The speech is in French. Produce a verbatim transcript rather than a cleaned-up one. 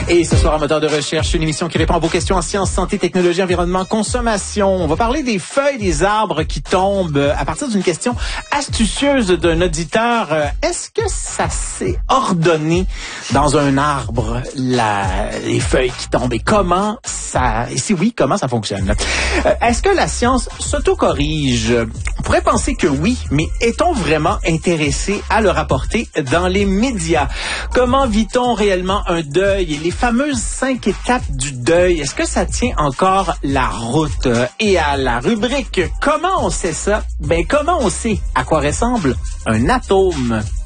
Et ce soir, un moteur de recherche, une émission qui répond à vos questions en sciences, santé, technologie, environnement, consommation. On va parler des feuilles des arbres qui tombent à partir d'une question astucieuse d'un auditeur. Est-ce que ça s'est ordonné dans un arbre, la, les feuilles qui tombent? Et comment ça... Et si oui, comment ça fonctionne? Est-ce que la science s'auto-corrige? On pourrait penser que oui, mais est-on vraiment intéressé à le rapporter dans les médias? Comment vit-on réellement un deuil? Et les fameuses cinq étapes du deuil, est-ce que ça tient encore la route? Et à la rubrique « Comment on sait ça? » Ben, comment on sait à quoi ressemble un atome?